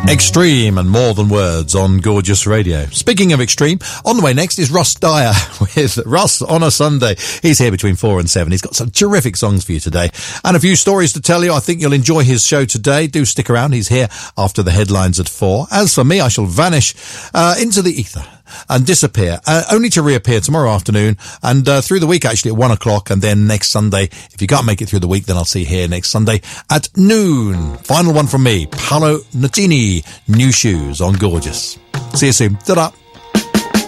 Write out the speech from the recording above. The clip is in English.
Extreme and More Than Words on Gorgeous Radio. Speaking of extreme, on the way next is Ross Dyer with Russ on a Sunday. He's here between 4 and 7. He's got some terrific songs for you today and a few stories to tell you. I think you'll enjoy his show today. Do stick around. He's here after the headlines at 4. As for me, I shall vanish into the ether and disappear, only to reappear tomorrow afternoon and through the week actually at 1 o'clock, and then next Sunday, if you can't make it through the week, then I'll see you here next Sunday at noon. Final one from me, Paolo Nutini, New Shoes on Gorgeous. See you soon. Ta-da.